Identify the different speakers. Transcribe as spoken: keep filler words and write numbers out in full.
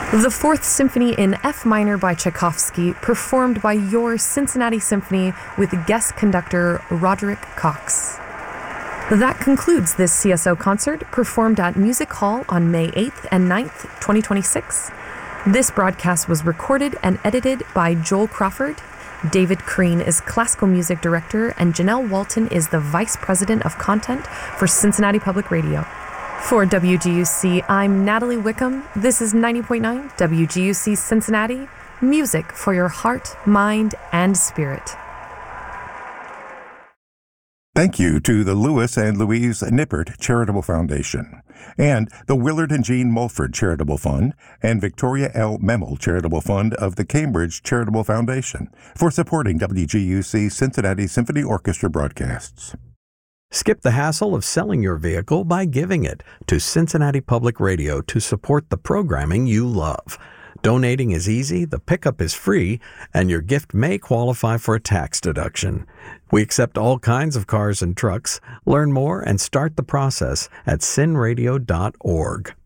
Speaker 1: The Fourth Symphony in F minor by Tchaikovsky, performed by your Cincinnati Symphony with guest conductor Roderick Cox. That concludes this C S O concert, performed at Music Hall on May eighth and ninth, twenty twenty-six. This broadcast was recorded and edited by Joel Crawford. David Crean is classical music director, and Janelle Walton is the vice president of content for Cincinnati Public Radio. For W G U C, I'm Natalie Wickham. This is ninety point nine W G U C Cincinnati, music for your heart, mind, and spirit.
Speaker 2: Thank you to the Louis and Louise Nippert Charitable Foundation, and the Willard and Jean Mulford Charitable Fund, and Victoria L. Memel Charitable Fund of the Cambridge Charitable Foundation for supporting W G U C Cincinnati Symphony Orchestra broadcasts.
Speaker 3: Skip the hassle of selling your vehicle by giving it to Cincinnati Public Radio to support the programming you love. Donating is easy, the pickup is free, and your gift may qualify for a tax deduction. We accept all kinds of cars and trucks. Learn more and start the process at cin radio dot org.